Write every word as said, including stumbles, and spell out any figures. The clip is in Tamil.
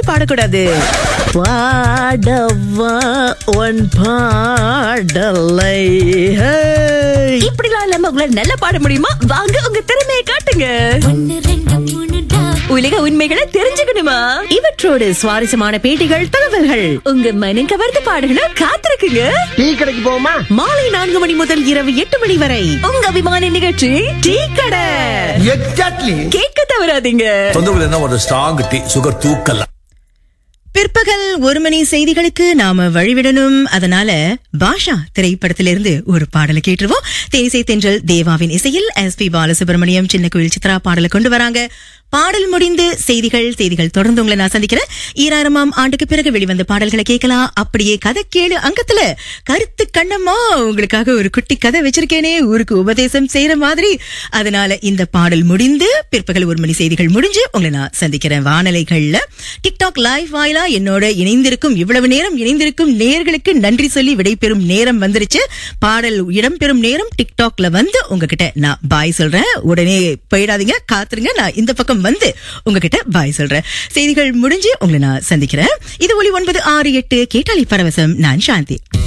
பாடக்கூடாது. பாடவா உன் பாடலை இப்படிலாம் இல்லாம உங்களை நல்லா பாட முடியுமா? வாங்க உங்க திறமையை காட்டுங்க. உலக உண்மைகளை தெரிஞ்சுக்கணுமா? இவற்றோடு சுவாரஸ்யமான பேட்டிகள், தகவல்கள், உங்க மனம் கவர்ந்த பாடல்களை காத்திருக்குங்க. டீ கடைக்கு போமா? மாலை நான்கு மணி முதல் இரவு எட்டு மணி வரை உங்க அபிமான நிகழ்ச்சி டீ கடை. எக்ஸாக்ட்லி. கேட்க தவறாதீங்க. தொந்தரவு என்ன ஒரு ஸ்ட்ராங் டீ, சுகர் தூக்கலாம். பிற்பகல் ஒரு மணி செய்திகளுக்கு நாம வழிவிடணும். அதனால பாஷா திரைப்படத்திலிருந்து ஒரு பாடலை கேட்டுருவோம். தேசை தென்றல் தேவாவின் இசையில் எஸ் பி பாலசுப்ரமணியம், சின்ன கோயில் சித்ரா பாடலை கொண்டு வராங்க. பாடல் முடிந்து செய்திகள் செய்திகள் தொடர்ந்து உங்களை நான் சந்திக்கிறேன். ஈராயிரமாம் ஆண்டுக்கு பிறகு வெளிவந்த பாடல்களை கேட்கலாம். அப்படியே கதை கேளு அங்கத்துல கருத்து கண்ணம்மா உங்களுக்காக ஒரு குட்டி கதை வச்சிருக்கேனே, ஊருக்கு உபதேசம் செய்யற மாதிரி. அதனால இந்த பாடல் முடிந்து பிற்பகல் ஒரு மணி செய்திகள் முடிஞ்சு உங்களை நான் சந்திக்கிறேன். வானலைகள்ல டிக்டாக் லைவ் வாயிலா என்னோட இணைந்திருக்கும் இவ்வளவு நேரம் இணைந்திருக்கும் நேர்களுக்கு நன்றி சொல்லி விடைபெறும் நேரம் வந்துருச்சு. பாடல் இடம்பெறும் நேரம் டிக்டாக்ல வந்து உங்ககிட்ட நான் பாய் சொல்றேன். உடனே போயிடாதீங்க, காத்துருங்க. நான் இந்த பக்கம் வந்து உங்ககிட்ட பாய் சொல்றேன். செய்திகள் முடிஞ்சு உங்களை நான் சந்திக்கிறேன். இது ஒலி ஒன்பது ஆறு எட்டு கேட்டாலி பரவசம். நான் சாந்தி.